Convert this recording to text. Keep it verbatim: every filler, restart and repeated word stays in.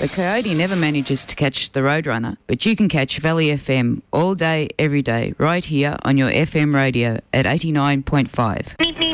The coyote never manages to catch the roadrunner, but you can catch Valley F M all day, every day, right here on your F M radio at eighty-nine point five.